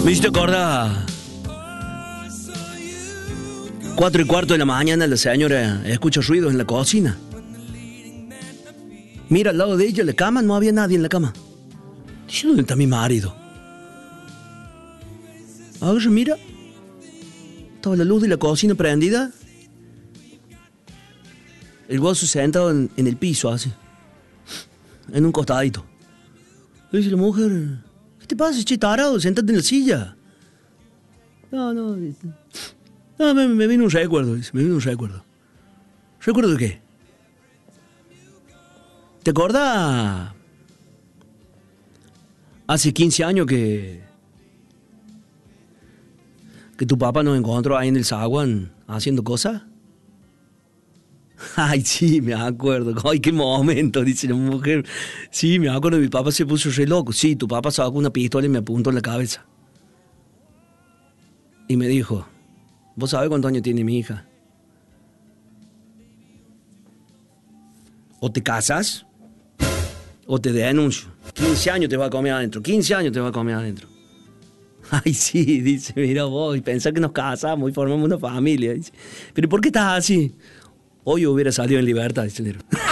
Me hiciste acordar. 4:15 de la mañana, la señora escucha ruidos en la cocina. Mira al lado de ella, en la cama, no había nadie en la cama. Dice, ¿dónde está mi marido? Ahora mira. Estaba la luz de la cocina prendida. El gozo sentado en el piso, así. En un costadito. Le dice la mujer, ¿qué te pasa, che tarado? Sentate en la silla. No, me vino un recuerdo, dice, me vino un recuerdo. ¿Recuerdo de qué? ¿Te acordás? Hace 15 años que tu papá nos encontró ahí en el zaguán haciendo cosas. Ay, sí, me acuerdo. Ay, qué momento, dice la mujer. Sí, me acuerdo, mi papá se puso re loco. Sí, tu papá sacó una pistola y me apuntó en la cabeza. Y me dijo, ¿vos sabés cuántos años tiene mi hija? O te casas o te denuncio. 15 años te va a comer adentro. 15 años te va a comer adentro. Ay, sí, dice, mira vos, y pensar que nos casamos y formamos una familia. Dice, pero ¿por qué estás así? Hoy hubiera salido en libertad, dice el negro.